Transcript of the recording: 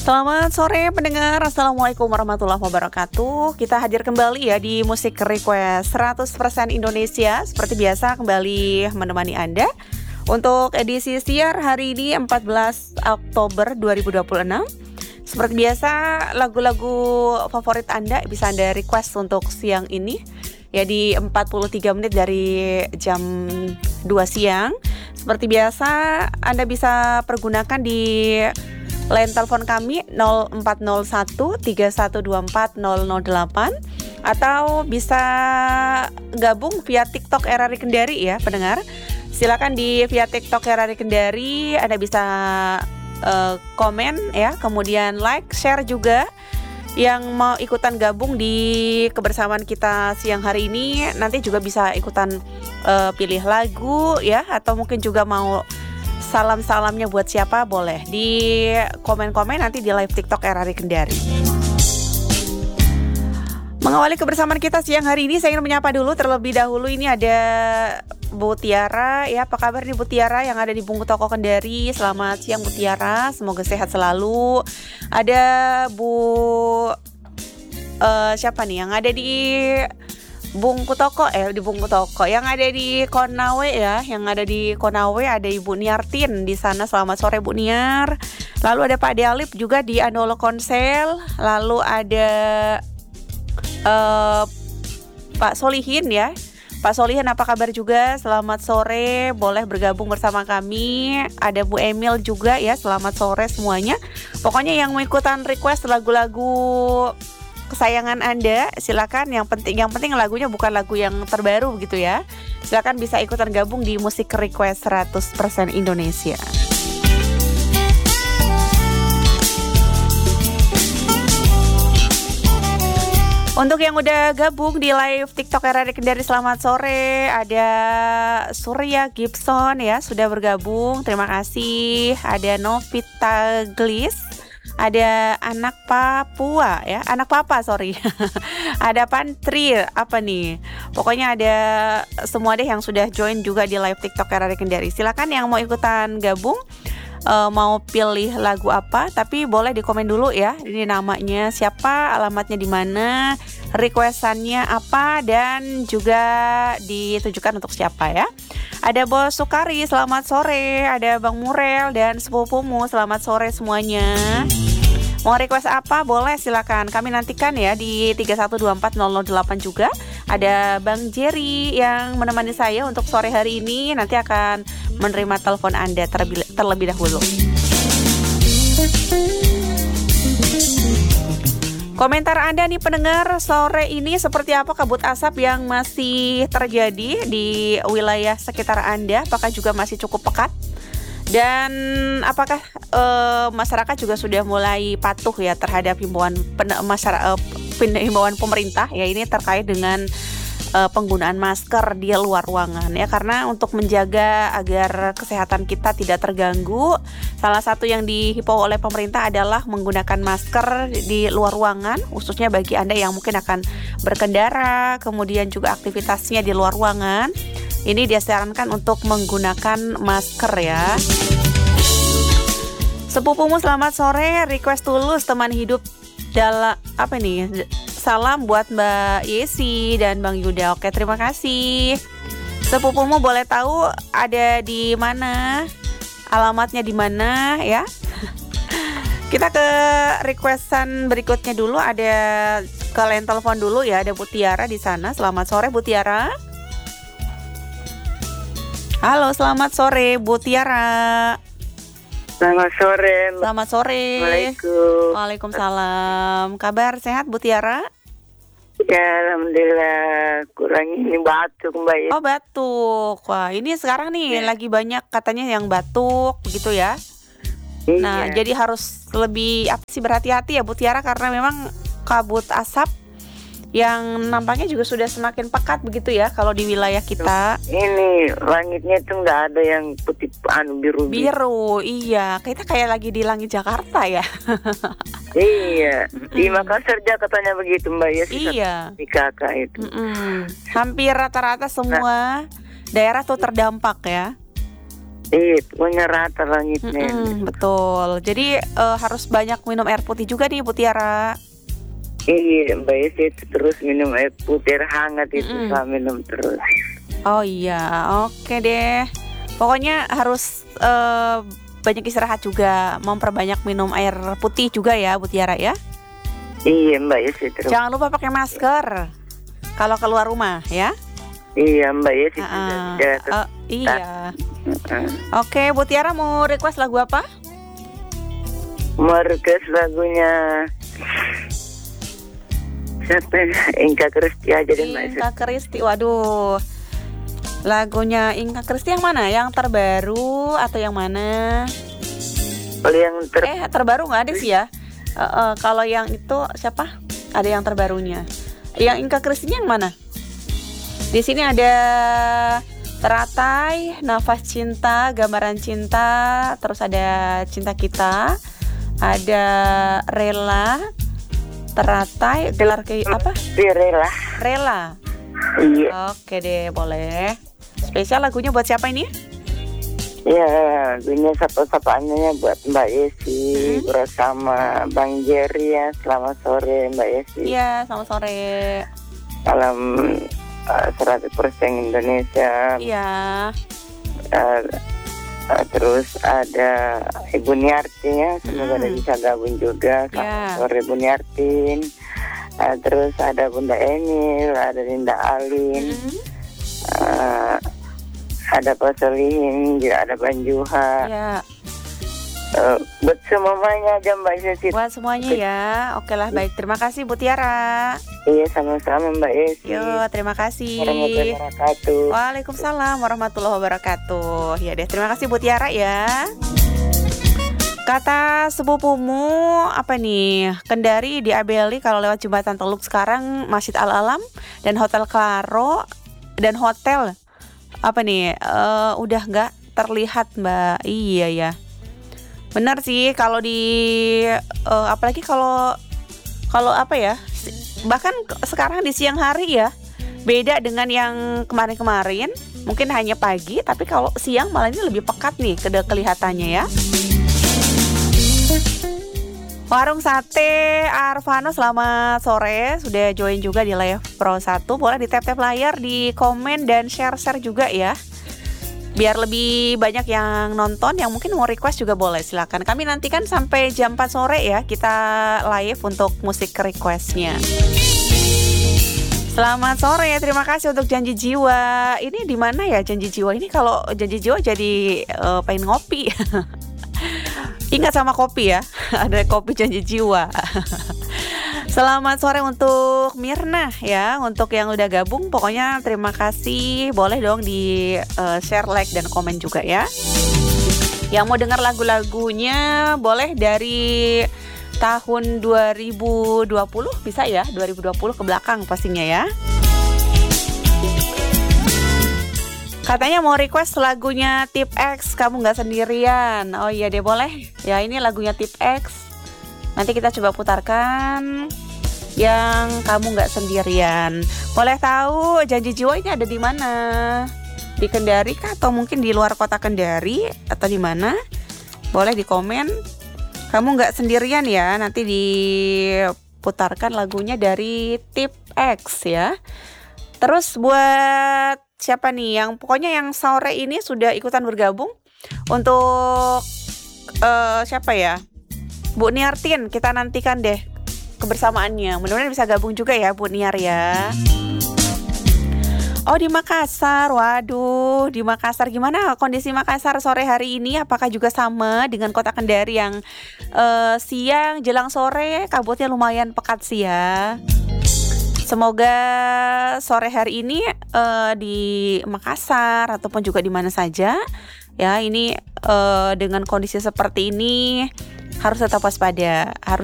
Selamat sore pendengar, Assalamualaikum warahmatullahi wabarakatuh. Kita hadir kembali ya di Musik Request 100% Indonesia. Seperti biasa kembali menemani Anda untuk edisi siar hari ini 14 Oktober 2026. Seperti biasa lagu-lagu favorit Anda bisa Anda request untuk siang ini ya di 43 menit dari jam 2 siang. Seperti biasa Anda bisa pergunakan di line telepon kami 0401 3124 008 atau bisa gabung via TikTok RRI Kendari ya pendengar. Silakan di via TikTok RRI Kendari Anda bisa komen ya, kemudian like, share juga. Yang mau ikutan gabung di kebersamaan kita siang hari ini nanti juga bisa ikutan pilih lagu ya, atau mungkin juga mau salam-salamnya buat siapa boleh di komen-komen nanti di live TikTok RRI Kendari. Mengawali kebersamaan kita siang hari ini saya ingin menyapa dulu terlebih dahulu. Ini ada Bu Tiara ya, apa kabar nih Bu Tiara yang ada di Bungku Toko Kendari. Selamat siang Bu Tiara, semoga sehat selalu. Ada Bu siapa nih yang ada di Bungku Toko di Bungku Toko yang ada di Konawe ya, yang ada di Konawe ada Ibu Niartin di sana. Selamat sore Bu Niar. Lalu ada Pak Dealip juga di Anolo Konsel. Lalu ada Pak Solihin ya. Pak Solihin apa kabar juga? Selamat sore, boleh bergabung bersama kami. Ada Bu Emil juga ya, selamat sore semuanya. Pokoknya yang mau ikutan request lagu-lagu kesayangan Anda, silakan. Yang penting lagunya bukan lagu yang terbaru gitu ya. Silakan bisa ikutan gabung di Musik Request 100% Indonesia. Untuk yang udah gabung di live TikTok RRI Kendari, selamat sore. Ada Surya Gibson ya, sudah bergabung. Terima kasih. Ada Novita Glis. Ada anak Papua ya, anak Papa sorry. Ada Pantri, apa nih? Pokoknya ada semua deh yang sudah join juga di live TikTok RRI Kendari. Silakan yang mau ikutan gabung, mau pilih lagu apa, tapi boleh di komen dulu ya. Ini namanya siapa, alamatnya di mana, requestannya apa, dan juga ditujukan untuk siapa ya. Ada Bos Sukari, selamat sore. Ada Bang Murel dan sepupumu, selamat sore semuanya. Mau request apa boleh silakan, kami nantikan ya di 3124008 juga. Ada Bang Jerry yang menemani saya untuk sore hari ini, nanti akan menerima telepon Anda terlebih dahulu. Komentar Anda nih pendengar, sore ini seperti apa kabut asap yang masih terjadi di wilayah sekitar Anda? Apakah juga masih cukup pekat? Dan apakah masyarakat juga sudah mulai patuh ya terhadap himbauan pemerintah ya, ini terkait dengan penggunaan masker di luar ruangan ya, karena untuk menjaga agar kesehatan kita tidak terganggu, salah satu yang dihimbau oleh pemerintah adalah menggunakan masker di luar ruangan, khususnya bagi Anda yang mungkin akan berkendara, kemudian juga aktivitasnya di luar ruangan. Ini disarankan untuk menggunakan masker ya. Sepupumu selamat sore, request tulus teman hidup dalam apa nih? Salam buat Mbak Yesi dan Bang Yuda. Oke, terima kasih. Sepupumu boleh tahu ada di mana? Alamatnya di mana ya? Kita ke requestan berikutnya dulu, ada ke line telepon dulu ya, ada Bu Tiara di sana. Selamat sore Bu Tiara. Halo, selamat sore Bu Tiara. Selamat sore. Selamat sore. Assalamualaikum. Waalaikumsalam. Kabar sehat Bu Tiara? Ya, alhamdulillah. Kurang ini batuk Mbak ya. Oh, batuk. Wah, ini sekarang nih lagi banyak katanya yang batuk begitu ya. Iya. Nah, jadi harus lebih berhati-hati ya Bu Tiara, karena memang kabut asap yang nampaknya juga sudah semakin pekat begitu ya kalau di wilayah kita. Ini langitnya tuh nggak ada yang putih biru. Biru, iya. Kita kayak lagi di langit Jakarta ya. Iya. Di Makassar katanya begitu Mbak ya. Iya. Di kakak itu. Hampir rata-rata semua daerah tuh terdampak ya. Iya, pokoknya rata langitnya. Betul. Jadi harus banyak minum air putih juga nih Bu Tiara. Iya, Mbak Esi itu terus minum air putih hangat itu saya minum terus. Oh iya, oke deh. Pokoknya harus banyak istirahat juga, memperbanyak minum air putih juga ya Bu Tiara ya. Iya, Mbak Esi terus. Jangan lupa pakai masker kalau keluar rumah ya. Iya, Mbak Esi iya. Oke, Bu Tiara mau request lagu apa? Mau request lagunya siapa? Inka Kristi aja deh, Mbak Esi. Inka Kristi, waduh. Lagunya Inka Kristi yang mana? Yang terbaru atau yang mana? Kalau yang terbaru nggak ada sih ya. Kalau yang itu siapa? Ada yang terbarunya. Yang Inka Kristinya yang mana? Di sini ada Teratai, Nafas Cinta, Gambaran Cinta, terus ada Cinta Kita, ada Rela, Teratai, gelar ke apa? Rela. Rela. Iya. Oke deh, boleh. Spesial lagunya buat siapa ini? Ya, lagunya sapa-sapaannya buat Mbak Esi bersama Bang Jerry ya. Selamat sore Mbak Esi. Iya, selamat sore. Salam 100% Indonesia. Iya. Terus ada Ibu Niarti ya, semoga bisa gabung juga. Selamat sore Bu Niartin. Terus ada Bunda Emil, ada Linda Alin, ada Pak Solihin, juga ada Banjuha. Ya. Buat semuanya aja Mbak Esi. Buat semuanya ya. Oke lah, baik. Terima kasih Bu Tiara. Iya, sama-sama Mbak Esi. Yo, terima kasih. Warahmatullahi wabarakatuh. Waalaikumsalam warahmatullahi wabarakatuh. Ya deh, terima kasih Bu Tiara ya. Kata sepupumu apa nih? Kendari diabeli kalau lewat jembatan Teluk sekarang Masjid Al Alam dan Hotel Claro dan hotel apa nih? Udah nggak terlihat Mbak. Iya ya. Benar sih kalau di apalagi kalau apa ya? Bahkan sekarang di siang hari ya. Beda dengan yang kemarin-kemarin, mungkin hanya pagi, tapi kalau siang malah ini lebih pekat nih kelihatannya ya. Warung Sate Arvano, selamat sore. Sudah join juga di Live Pro 1. Boleh di tap-tap layar, di komen dan share-share juga ya. Biar lebih banyak yang nonton, yang mungkin mau request juga boleh, silakan. Kami nantikan sampai jam 4 sore ya, kita live untuk musik requestnya. Selamat sore, terima kasih untuk Janji Jiwa. Ini di mana ya Janji Jiwa ini? Kalau Janji Jiwa jadi pengen ngopi. Ingat sama kopi ya. Ada kopi Janji Jiwa. Selamat sore untuk Mirna ya. Untuk yang udah gabung, pokoknya terima kasih. Boleh dong di share, like, dan komen juga ya. Yang mau dengar lagu-lagunya boleh dari tahun 2020 bisa ya. 2020 ke belakang pastinya ya. Katanya mau request lagunya Tip X, Kamu Gak Sendirian. Oh iya deh, boleh. Ya ini lagunya Tip X. Nanti kita coba putarkan yang Kamu Gak Sendirian. Boleh tahu Janji Jiwa ini ada di mana? Di Kendari kah atau mungkin di luar kota Kendari atau di mana? Boleh di komen. Kamu Gak Sendirian ya. Nanti diputarkan lagunya dari Tip X ya. Terus buat siapa nih yang pokoknya yang sore ini sudah ikutan bergabung untuk siapa ya? Bu Niartin, kita nantikan deh kebersamaannya. Mudah-mudahan bisa gabung juga ya Bu Niar ya. Oh di Makassar, waduh di Makassar gimana kondisi Makassar sore hari ini? Apakah juga sama dengan kota Kendari yang siang jelang sore kabutnya lumayan pekat sih ya. Semoga sore hari ini di Makassar ataupun juga di mana saja ya ini dengan kondisi seperti ini harus tetap waspada, harus